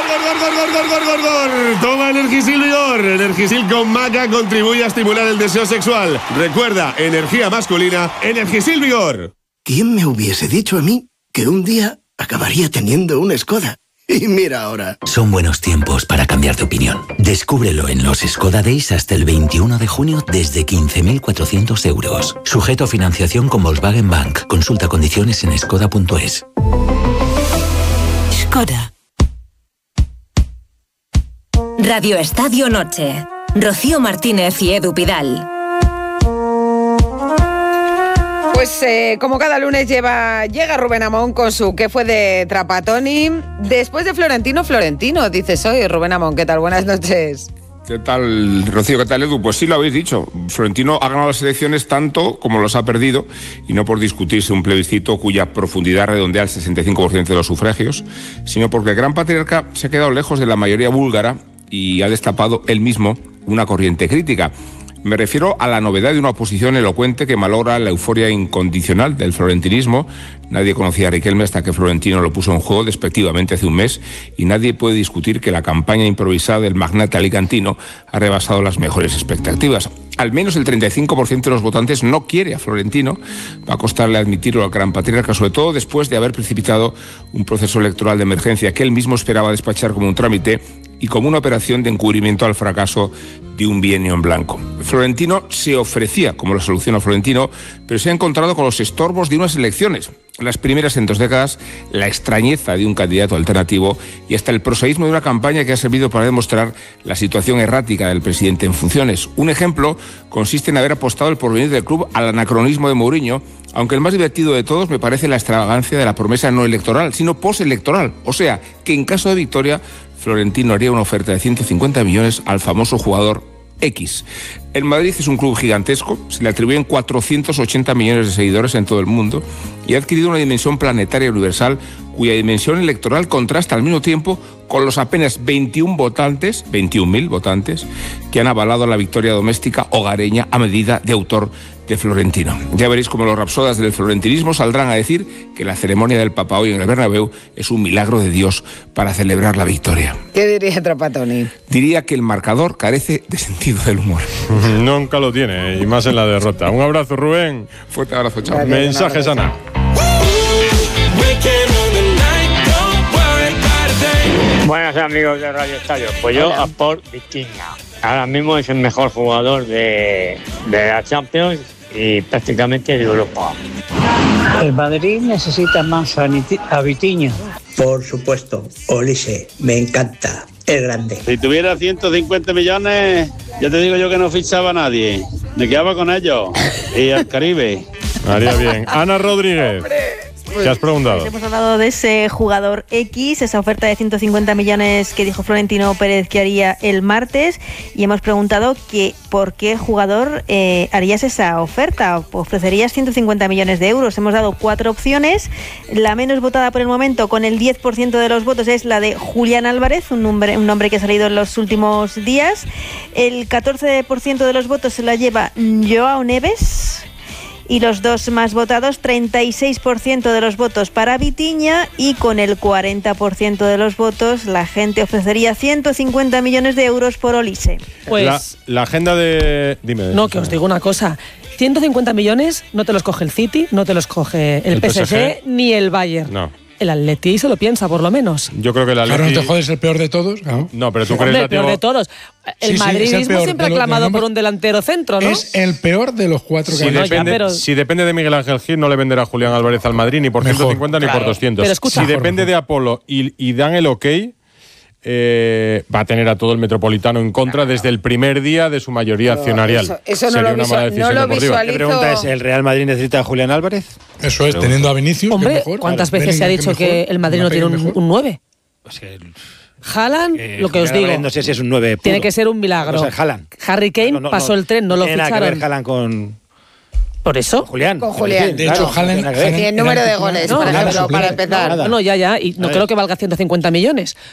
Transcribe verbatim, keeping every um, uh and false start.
gor, gor, gor, gor, gor, gor, gor. Toma Energisil Vigor. Energisil con maca contribuye a estimular el deseo sexual. Recuerda, energía masculina, Energisil Vigor. ¿Quién me hubiese dicho a mí que un día acabaría teniendo una Skoda? Y mira ahora. Son buenos tiempos para cambiar de opinión. Descúbrelo en los Skoda Days hasta el veintiuno de junio desde quince mil cuatrocientos euros. Sujeto a financiación con Volkswagen Bank. Consulta condiciones en skoda punto es. Skoda. Radio Estadio Noche. Rocío Martínez y Edu Pidal. Pues eh, como cada lunes lleva, llega Rubén Amón con su ¿Qué fue de Trapattoni? Después de Florentino, Florentino, dices hoy. Rubén Amón, ¿qué tal? Buenas noches. ¿Qué tal, Rocío? ¿Qué tal, Edu? Pues sí, lo habéis dicho. Florentino ha ganado las elecciones tanto como los ha perdido, y no por discutirse un plebiscito cuya profundidad redondea el sesenta y cinco por ciento de los sufragios, sino porque el gran patriarca se ha quedado lejos de la mayoría búlgara y ha destapado él mismo una corriente crítica. Me refiero a la novedad de una oposición elocuente que malogra la euforia incondicional del florentinismo. Nadie conocía a Riquelme hasta que Florentino lo puso en juego despectivamente hace un mes, y nadie puede discutir que la campaña improvisada del magnate alicantino ha rebasado las mejores expectativas. Al menos el treinta y cinco por ciento de los votantes no quiere a Florentino. Va a costarle admitirlo al gran patriarca, sobre todo después de haber precipitado un proceso electoral de emergencia que él mismo esperaba despachar como un trámite y como una operación de encubrimiento al fracaso de un bienio en blanco. Florentino se ofrecía como la solución a Florentino, pero se ha encontrado con los estorbos de unas elecciones, las primeras en dos décadas, la extrañeza de un candidato alternativo y hasta el prosaísmo de una campaña que ha servido para demostrar la situación errática del presidente en funciones. Un ejemplo consiste en haber apostado el porvenir del club al anacronismo de Mourinho, aunque el más divertido de todos me parece la extravagancia de la promesa no electoral, sino postelectoral, o sea, que en caso de victoria Florentino haría una oferta de ciento cincuenta millones al famoso jugador X. El Madrid es un club gigantesco, se le atribuyen cuatrocientos ochenta millones de seguidores en todo el mundo y ha adquirido una dimensión planetaria universal cuya dimensión electoral contrasta al mismo tiempo con los apenas veintiún votantes, veintiún mil votantes, que han avalado la victoria doméstica hogareña a medida de autor de Florentino. Ya veréis cómo los rapsodas del florentinismo saldrán a decir que la ceremonia del Papa hoy en el Bernabéu es un milagro de Dios para celebrar la victoria. ¿Qué diría Trapattoni? Diría que el marcador carece de sentido del humor. Nunca lo tiene, y más en la derrota. Un abrazo, Rubén. Fuerte abrazo, chao. Mensajes, Ana. Buenas, amigos de Radio Estadio. Pues yo a por Vitinha. Ahora mismo es el mejor jugador de, de la Champions y prácticamente de Europa. El Madrid necesita más a Vitinha. Por supuesto, Olise, me encanta, es grande. Si tuviera ciento cincuenta millones, ya te digo yo que no fichaba a nadie. Me quedaba con ellos y al Caribe. Haría bien. Ana Rodríguez. ¿Qué has preguntado? Hemos hablado de ese jugador X, esa oferta de ciento cincuenta millones que dijo Florentino Pérez que haría el martes, y hemos preguntado que por qué jugador eh, harías esa oferta, ofrecerías ciento cincuenta millones de euros. Hemos dado cuatro opciones. La menos votada por el momento, con el diez por ciento de los votos, es la de Julián Álvarez, un nombre, un nombre que ha salido en los últimos días. El catorce por ciento de los votos se la lleva Joao Neves. Y los dos más votados, treinta y seis por ciento de los votos para Vitinha, y con el cuarenta por ciento de los votos la gente ofrecería ciento cincuenta millones de euros por Olise. Pues la, la agenda de... Dime. No, que os digo una cosa. ciento cincuenta millones no te los coge el City, no te los coge el, el P S G, P S G ni el Bayern. No. El Atleti se lo piensa, por lo menos. Yo creo que el Atleti... Claro, no te jodes, el peor de todos. No, no pero tú Hombre, crees... el peor de todos. El sí, madridismo sí, el siempre ha clamado de por un delantero centro, ¿no? Es el peor de los cuatro si que hay. depende, pero... Si depende de Miguel Ángel Gil, no le venderá a Julián Álvarez al Madrid ni por Mejor, ciento cincuenta claro. ni por doscientos. Pero escucha, si depende de Apolo y, y dan el ok... Eh, va a tener a todo el Metropolitano en contra desde el primer día de su mayoría Pero accionarial. Eso, eso no, Sería lo una visual, mala decisión no lo deportiva. visualizo. La pregunta es, ¿el Real Madrid necesita a Julián Álvarez? Eso es, teniendo a Vinicius, Hombre, que mejor. ¿cuántas Claro, veces se ha Bellingham, dicho que, que mejor, el Madrid no tiene un, un nueve? Pues que, Haaland, eh, lo que os digo, no sé si es un nueve puro. tiene que ser un milagro. O sea, Haaland. Harry Kane No, no, pasó no, el tren, no, no lo tiene nada ficharon. que ver Haaland con... ¿Por eso? Con Julián. Con Julián. De hecho, Haaland... Y el número de goles, No, por nada, ejemplo, para empezar. No, no, ya, ya, y no creo que valga ciento cincuenta millones.